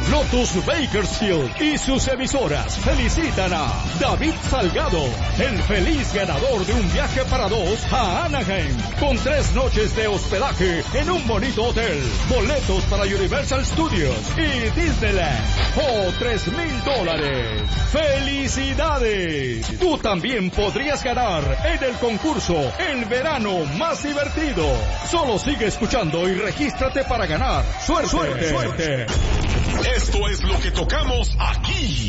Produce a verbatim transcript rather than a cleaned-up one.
Lotus Bakersfield y sus emisoras felicitan a David Salgado, el feliz ganador de un viaje para dos a Anaheim, con tres noches de hospedaje en un bonito hotel, boletos para Universal Studios y Disneyland, o tres mil dólares. ¡Felicidades! Tú también podrías ganar en el concurso El Verano Más Divertido. Solo sigue escuchando y regístrate para ganar. ¡Suerte! ¡Suerte! ¡Suerte! Esto es lo que tocamos aquí.